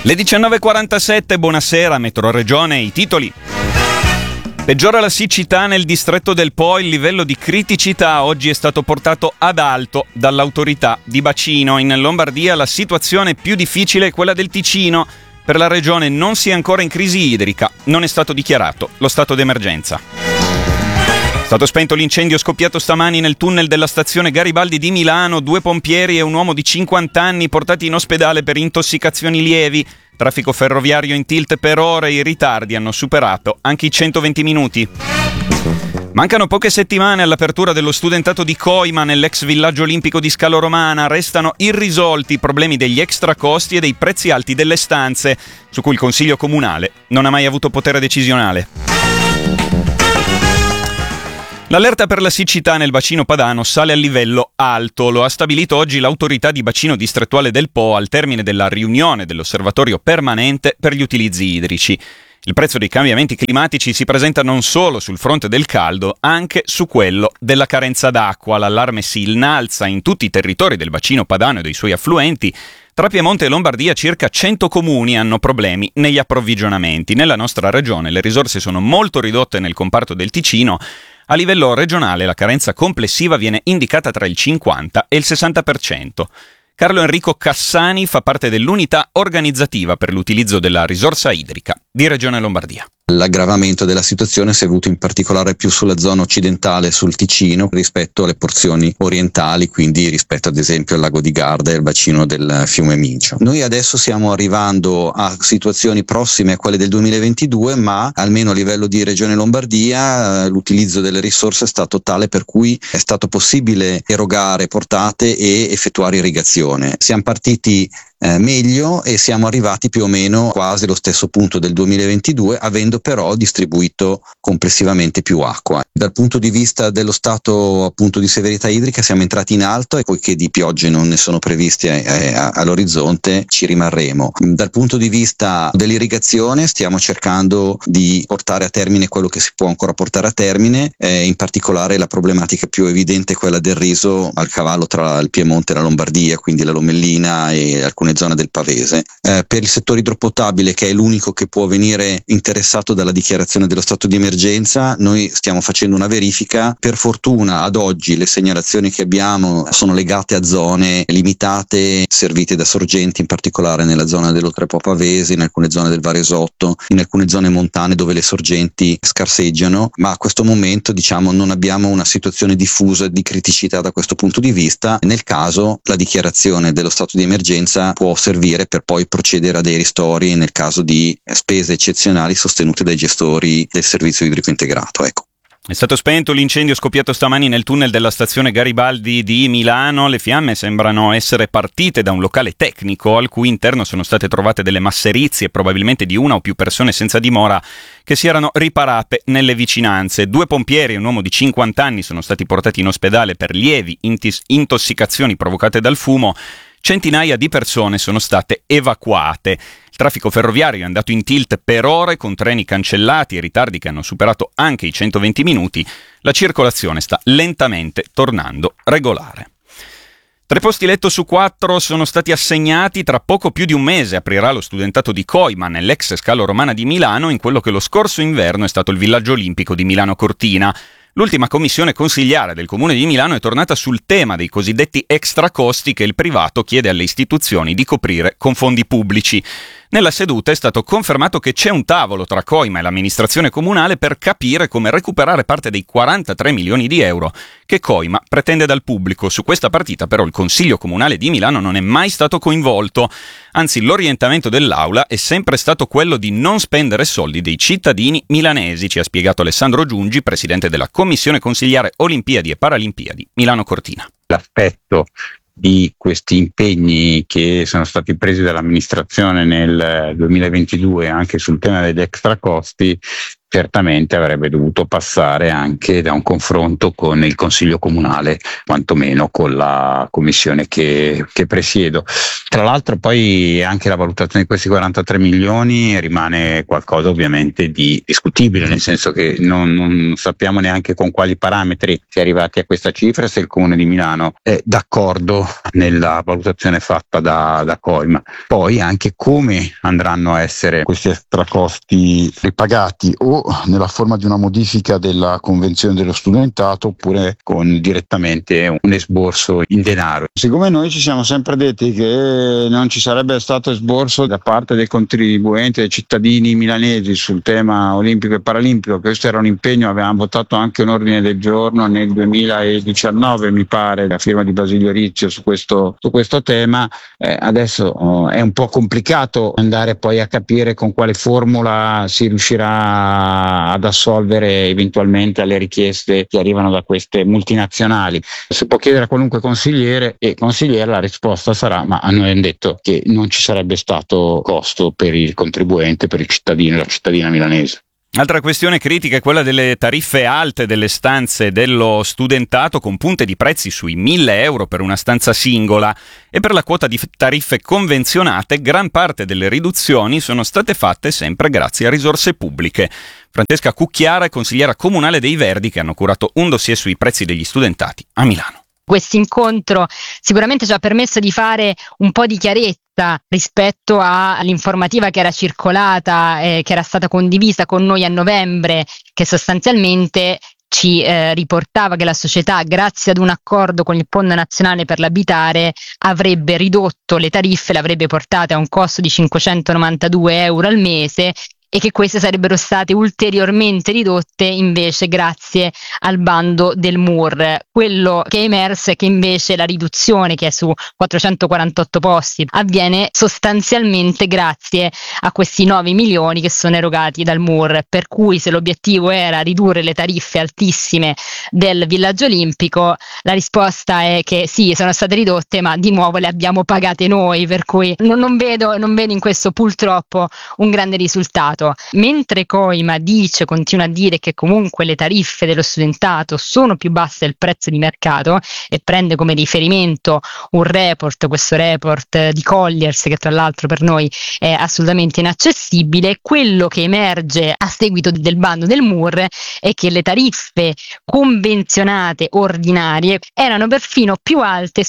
Le 19.47, buonasera, Metro Regione, i titoli. Peggiora la siccità nel distretto del Po, il livello di criticità oggi è stato portato ad alto dall'autorità di bacino. In Lombardia la situazione più difficile è quella del Ticino. Per la regione non si è ancora in crisi idrica, non è stato dichiarato lo stato d'emergenza. È stato spento l'incendio scoppiato stamani nel tunnel della stazione Garibaldi di Milano. 2 pompieri e un uomo di 50 anni portati in ospedale per intossicazioni lievi. Traffico ferroviario in tilt per ore, i ritardi hanno superato anche i 120 minuti. Mancano poche settimane all'apertura dello studentato di Coima nell'ex villaggio olimpico di Scalo Romana. Restano irrisolti i problemi degli extracosti e dei prezzi alti delle stanze, su cui il Consiglio Comunale non ha mai avuto potere decisionale. L'allerta per la siccità nel bacino padano sale a livello alto. Lo ha stabilito oggi l'autorità di bacino distrettuale del Po al termine della riunione dell'osservatorio permanente per gli utilizzi idrici. Il prezzo dei cambiamenti climatici si presenta non solo sul fronte del caldo, anche su quello della carenza d'acqua. L'allarme si innalza in tutti i territori del bacino padano e dei suoi affluenti. Tra Piemonte e Lombardia circa 100 comuni hanno problemi negli approvvigionamenti. Nella nostra regione le risorse sono molto ridotte nel comparto del Ticino. A livello regionale la carenza complessiva viene indicata tra il 50 e il 60%. Carlo Enrico Cassani fa parte dell'unità organizzativa per l'utilizzo della risorsa idrica di Regione Lombardia. L'aggravamento della situazione si è avuto in particolare più sulla zona occidentale, sul Ticino, rispetto alle porzioni orientali, quindi rispetto ad esempio al lago di Garda e al bacino del fiume Mincio. Noi adesso stiamo arrivando a situazioni prossime a quelle del 2022, ma almeno a livello di Regione Lombardia l'utilizzo delle risorse è stato tale per cui è stato possibile erogare portate e effettuare irrigazione. Siamo partiti meglio e siamo arrivati più o meno quasi allo stesso punto del 2022, avendo però distribuito complessivamente più acqua. Dal punto di vista dello stato appunto di severità idrica siamo entrati in alto e poiché di piogge non ne sono previste all'orizzonte ci rimarremo. Dal punto di vista dell'irrigazione stiamo cercando di portare a termine quello che si può ancora portare a termine, in particolare la problematica più evidente è quella del riso al cavallo tra il Piemonte e la Lombardia, quindi la Lomellina e alcune zone del Pavese. Per il settore idropotabile, che è l'unico che può venire interessato dalla dichiarazione dello stato di emergenza, noi stiamo facendo una verifica. Per fortuna ad oggi le segnalazioni che abbiamo sono legate a zone limitate servite da sorgenti, in particolare nella zona dell'Oltrepo Pavese, in alcune zone del Varesotto, in alcune zone montane dove le sorgenti scarseggiano, ma a questo momento non abbiamo una situazione diffusa di criticità da questo punto di vista. Nel caso la dichiarazione dello stato di emergenza può servire per poi procedere a dei ristori nel caso di spese eccezionali sostenute dai gestori del servizio idrico integrato. Ecco. È stato spento l'incendio scoppiato stamani nel tunnel della stazione Garibaldi di Milano. Le fiamme sembrano essere partite da un locale tecnico al cui interno sono state trovate delle masserizie, probabilmente di una o più persone senza dimora, che si erano riparate nelle vicinanze. 2 pompieri e un uomo di 50 anni sono stati portati in ospedale per lievi intossicazioni provocate dal fumo. Centinaia di persone sono state evacuate. Il traffico ferroviario è andato in tilt per ore con treni cancellati e ritardi che hanno superato anche i 120 minuti. La circolazione sta lentamente tornando regolare. 3 posti letto su 4 sono stati assegnati. Tra poco più di un mese aprirà lo studentato di Coima nell'ex Scalo Romana di Milano, in quello che lo scorso inverno è stato il villaggio olimpico di Milano Cortina. L'ultima commissione consigliare del Comune di Milano è tornata sul tema dei cosiddetti extracosti che il privato chiede alle istituzioni di coprire con fondi pubblici. Nella seduta è stato confermato che c'è un tavolo tra Coima e l'amministrazione comunale per capire come recuperare parte dei 43 milioni di euro che Coima pretende dal pubblico. Su questa partita però il Consiglio Comunale di Milano non è mai stato coinvolto. Anzi, l'orientamento dell'Aula è sempre stato quello di non spendere soldi dei cittadini milanesi, ci ha spiegato Alessandro Giungi, presidente della Commissione Consigliare Olimpiadi e Paralimpiadi Milano Cortina. L'aspetto di questi impegni che sono stati presi dall'amministrazione nel 2022 anche sul tema degli extracosti certamente avrebbe dovuto passare anche da un confronto con il Consiglio Comunale, quantomeno con la commissione che presiedo. Tra l'altro poi anche la valutazione di questi 43 milioni rimane qualcosa ovviamente di discutibile, nel senso che non sappiamo neanche con quali parametri si è arrivati a questa cifra, se il Comune di Milano è d'accordo nella valutazione fatta da Coima. Poi anche come andranno a essere questi extracosti ripagati, o nella forma di una modifica della convenzione dello studentato oppure con direttamente un esborso in denaro. Siccome noi ci siamo sempre detti che non ci sarebbe stato esborso da parte dei contribuenti, dei cittadini milanesi sul tema olimpico e paralimpico, questo era un impegno, avevamo votato anche un ordine del giorno nel 2019 mi pare, la firma di Basilio Rizio su questo tema, adesso è un po' complicato andare poi a capire con quale formula si riuscirà ad assolvere eventualmente alle richieste che arrivano da queste multinazionali. Si può chiedere a qualunque consigliere e consigliere, la risposta sarà: ma a noi hanno detto che non ci sarebbe stato costo per il contribuente, per il cittadino e la cittadina milanese. Altra questione critica è quella delle tariffe alte delle stanze dello studentato, con punte di prezzi sui 1.000 euro per una stanza singola, e per la quota di tariffe convenzionate gran parte delle riduzioni sono state fatte sempre grazie a risorse pubbliche. Francesca Cucchiara è consigliera comunale dei Verdi, che hanno curato un dossier sui prezzi degli studentati a Milano. Questo incontro sicuramente ci ha permesso di fare un po' di chiarezza rispetto all'informativa che era circolata, che era stata condivisa con noi a novembre, che sostanzialmente ci riportava che la società, grazie ad un accordo con il Fondo Nazionale per l'Abitare, avrebbe ridotto le tariffe, le avrebbe portate a un costo di 592 euro al mese, e che queste sarebbero state ulteriormente ridotte invece grazie al bando del MUR. Quello che è emerso è che invece la riduzione, che è su 448 posti, avviene sostanzialmente grazie a questi 9 milioni che sono erogati dal MUR, per cui se l'obiettivo era ridurre le tariffe altissime del villaggio olimpico, la risposta è che sì, sono state ridotte, ma di nuovo le abbiamo pagate noi, per cui non vedo in questo purtroppo un grande risultato. Mentre Coima continua a dire che comunque le tariffe dello studentato sono più basse del prezzo di mercato, e prende come riferimento questo report di Colliers, che tra l'altro per noi è assolutamente inaccessibile, quello che emerge a seguito del bando del MUR è che le tariffe convenzionate ordinarie sono perfino più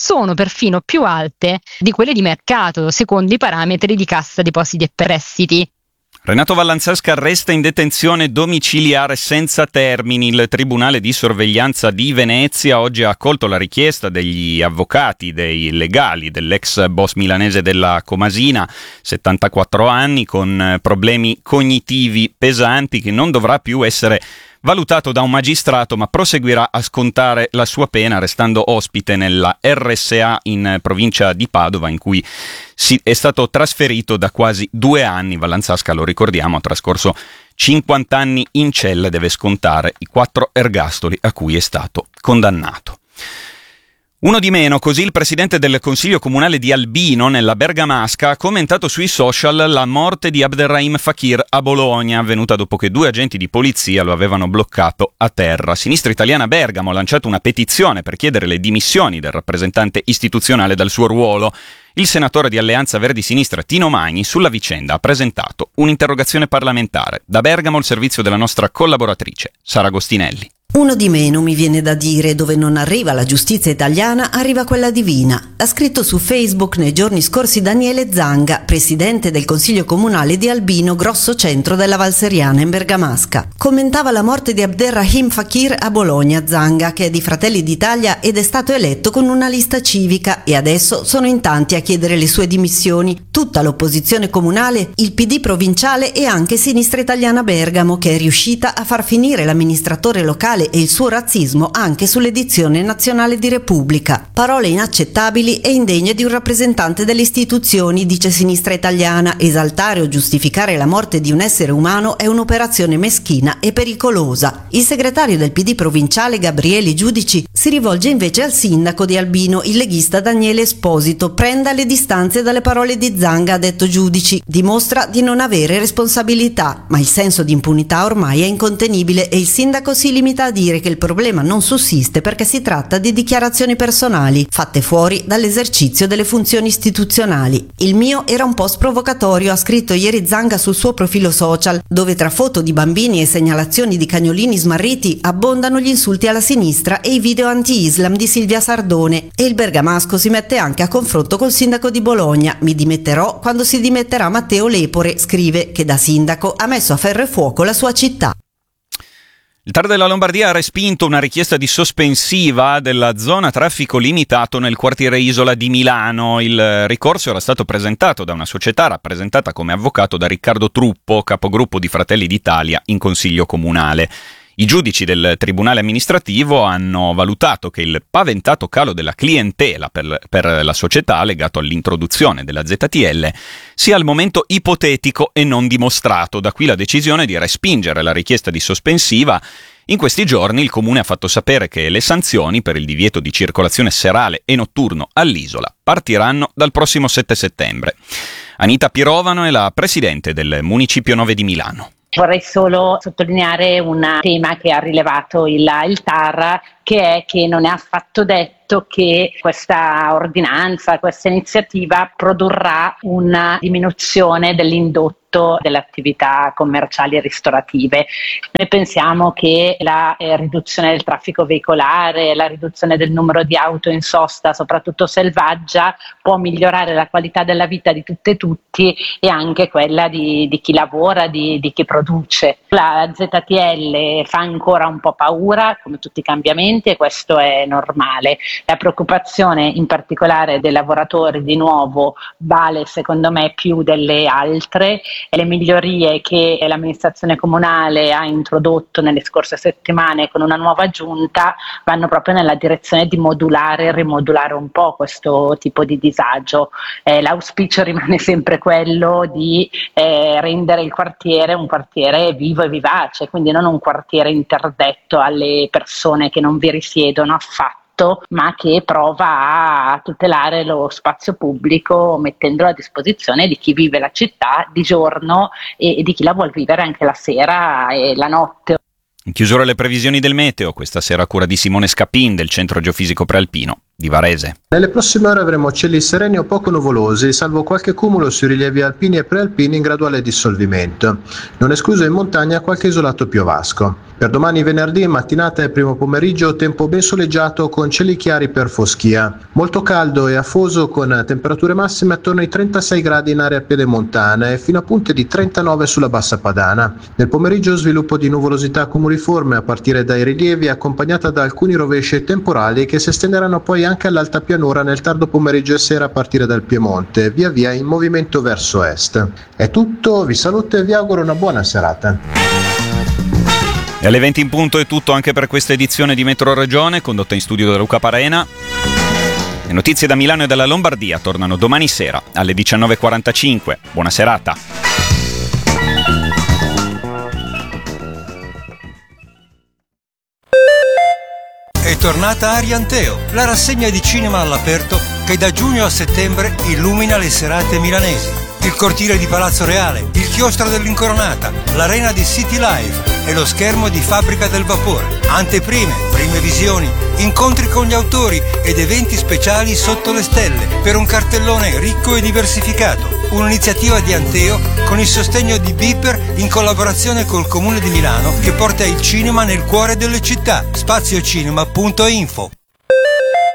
alte di quelle di mercato, secondo i parametri di Cassa Depositi e Prestiti. Renato Vallanzasca resta in detenzione domiciliare senza termini. Il Tribunale di Sorveglianza di Venezia oggi ha accolto la richiesta degli avvocati, dei legali dell'ex boss milanese della Comasina, 74 anni, con problemi cognitivi pesanti, che non dovrà più essere valutato da un magistrato, ma proseguirà a scontare la sua pena restando ospite nella RSA in provincia di Padova, in cui è stato trasferito da quasi 2 anni. Vallanzasca, lo ricordiamo, ha trascorso 50 anni in cella e deve scontare i 4 ergastoli a cui è stato condannato. Uno di meno, così il presidente del Consiglio Comunale di Albino, nella Bergamasca, ha commentato sui social la morte di Abderrahim Fakir a Bologna, avvenuta dopo che 2 agenti di polizia lo avevano bloccato a terra. Sinistra Italiana Bergamo ha lanciato una petizione per chiedere le dimissioni del rappresentante istituzionale dal suo ruolo. Il senatore di Alleanza Verdi Sinistra Tino Magni sulla vicenda ha presentato un'interrogazione parlamentare. Da Bergamo il servizio della nostra collaboratrice Sara Agostinelli. Uno di meno, mi viene da dire, dove non arriva la giustizia italiana, arriva quella divina. Ha scritto su Facebook nei giorni scorsi Daniele Zanga, presidente del Consiglio Comunale di Albino, grosso centro della Val Seriana in Bergamasca. Commentava la morte di Abderrahim Fakir a Bologna. Zanga, che è di Fratelli d'Italia ed è stato eletto con una lista civica, e adesso sono in tanti a chiedere le sue dimissioni. Tutta l'opposizione comunale, il PD provinciale e anche Sinistra Italiana Bergamo, che è riuscita a far finire l'amministratore locale nazionale e il suo razzismo anche sull'edizione nazionale di Repubblica. Parole inaccettabili e indegne di un rappresentante delle istituzioni, dice Sinistra Italiana. Esaltare o giustificare la morte di un essere umano è un'operazione meschina e pericolosa. Il segretario del PD provinciale Gabrieli Giudici si rivolge invece al sindaco di Albino, il leghista Daniele Esposito. Prenda le distanze dalle parole di Zanga, ha detto Giudici. Dimostra di non avere responsabilità, ma il senso di impunità ormai è incontenibile e il sindaco si limita a dire che il problema non sussiste perché si tratta di dichiarazioni personali fatte fuori dall'esercizio delle funzioni istituzionali. Il mio era un post provocatorio, ha scritto ieri Zanga sul suo profilo social, dove tra foto di bambini e segnalazioni di cagnolini smarriti abbondano gli insulti alla sinistra e i video anti-Islam di Silvia Sardone, e il bergamasco si mette anche a confronto col sindaco di Bologna. Mi dimetterò quando si dimetterà Matteo Lepore, scrive, che da sindaco ha messo a ferro e fuoco la sua città. Il TAR della Lombardia ha respinto una richiesta di sospensiva della zona traffico limitato nel quartiere Isola di Milano. Il ricorso era stato presentato da una società rappresentata come avvocato da Riccardo Truppo, capogruppo di Fratelli d'Italia in Consiglio Comunale. I giudici del Tribunale amministrativo hanno valutato che il paventato calo della clientela per la società legato all'introduzione della ZTL sia al momento ipotetico e non dimostrato. Da qui la decisione di respingere la richiesta di sospensiva. In questi giorni il Comune ha fatto sapere che le sanzioni per il divieto di circolazione serale e notturno all'isola partiranno dal prossimo 7 settembre. Anita Pirovano è la presidente del Municipio 9 di Milano. Vorrei solo sottolineare un tema che ha rilevato il TAR, che è che non è affatto detto che questa ordinanza, questa iniziativa produrrà una diminuzione dell'indotto delle attività commerciali e ristorative. Noi pensiamo che la riduzione del traffico veicolare, la riduzione del numero di auto in sosta, soprattutto selvaggia, può migliorare la qualità della vita di tutte e tutti e anche quella di chi lavora, di chi produce. La ZTL fa ancora un po' paura, come tutti i cambiamenti, e questo è normale. La preoccupazione in particolare dei lavoratori, di nuovo, vale secondo me più delle altre. Le migliorie che l'amministrazione comunale ha introdotto nelle scorse settimane con una nuova giunta vanno proprio nella direzione di modulare e rimodulare un po' questo tipo di disagio. L'auspicio rimane sempre quello di rendere il quartiere un quartiere vivo e vivace, quindi non un quartiere interdetto alle persone che non vi risiedono affatto, ma che prova a tutelare lo spazio pubblico mettendolo a disposizione di chi vive la città di giorno e di chi la vuol vivere anche la sera e la notte. In chiusura le previsioni del meteo, questa sera a cura di Simone Scappin del Centro Geofisico Prealpino di Varese. Nelle prossime ore avremo cieli sereni o poco nuvolosi, salvo qualche cumulo sui rilievi alpini e prealpini in graduale dissolvimento. Non escluso in montagna qualche isolato piovasco. Per domani venerdì in mattinata e primo pomeriggio tempo ben soleggiato con cieli chiari per foschia. Molto caldo e afoso con temperature massime attorno ai 36 gradi in area piedemontana e fino a punte di 39 sulla bassa padana. Nel pomeriggio sviluppo di nuvolosità cumuliforme a partire dai rilievi accompagnata da alcuni rovesci e temporali che si estenderanno poi anche all'alta pianura nel tardo pomeriggio e sera a partire dal Piemonte, via via in movimento verso est. È tutto, vi saluto e vi auguro una buona serata. E alle 20 in punto è tutto anche per questa edizione di Metro Regione, condotta in studio da Luca Parena. Le notizie da Milano e dalla Lombardia tornano domani sera alle 19:45. Buona serata. È tornata Arianteo, la rassegna di cinema all'aperto che da giugno a settembre illumina le serate milanesi. Il cortile di Palazzo Reale, il chiostro dell'Incoronata, l'arena di City Life e lo schermo di Fabbrica del Vapore. Anteprime, prime visioni, incontri con gli autori ed eventi speciali sotto le stelle per un cartellone ricco e diversificato. Un'iniziativa di Anteo con il sostegno di Beeper in collaborazione col Comune di Milano che porta il cinema nel cuore delle città. Spaziocinema.info